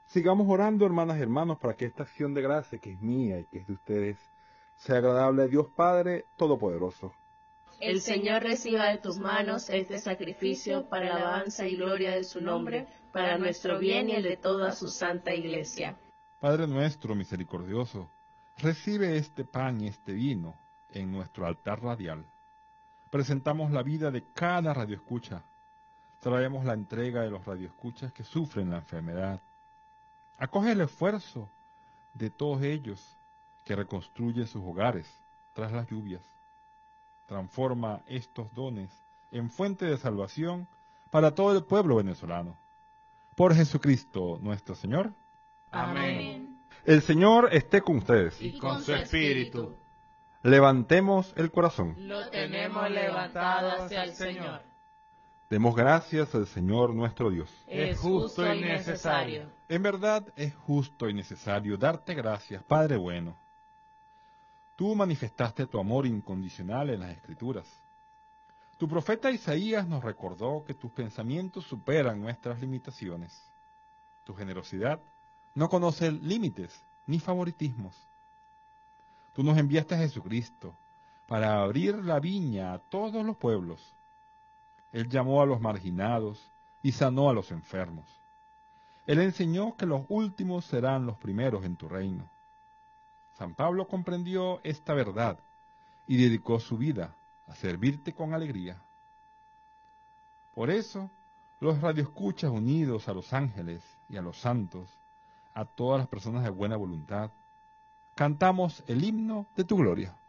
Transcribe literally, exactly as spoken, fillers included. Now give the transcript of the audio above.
Sigamos orando, hermanas y hermanos, para que esta acción de gracia, que es mía y que es de ustedes, sea agradable a Dios Padre Todopoderoso. El Señor reciba de tus manos este sacrificio para alabanza y gloria de su nombre, para nuestro bien y el de toda su santa Iglesia. Padre nuestro misericordioso, recibe este pan y este vino en nuestro altar radial. Presentamos la vida de cada radioescucha. Traemos la entrega de los radioescuchas que sufren la enfermedad. Acoge el esfuerzo de todos ellos que reconstruyen sus hogares tras las lluvias. Transforma estos dones en fuente de salvación para todo el pueblo venezolano. Por Jesucristo nuestro Señor. Amén. El Señor esté con ustedes. Y con su espíritu. Levantemos el corazón. Lo tenemos levantado hacia el Señor. Demos gracias al Señor nuestro Dios. Es justo y necesario. En verdad es justo y necesario darte gracias, Padre bueno. Tú manifestaste tu amor incondicional en las Escrituras. Tu profeta Isaías nos recordó que tus pensamientos superan nuestras limitaciones. Tu generosidad no conoce límites ni favoritismos. Tú nos enviaste a Jesucristo para abrir la viña a todos los pueblos. Él llamó a los marginados y sanó a los enfermos. Él enseñó que los últimos serán los primeros en tu reino. San Pablo comprendió esta verdad y dedicó su vida a servirte con alegría. Por eso, los radioescuchas unidos a los ángeles y a los santos, a todas las personas de buena voluntad, cantamos el himno de tu gloria.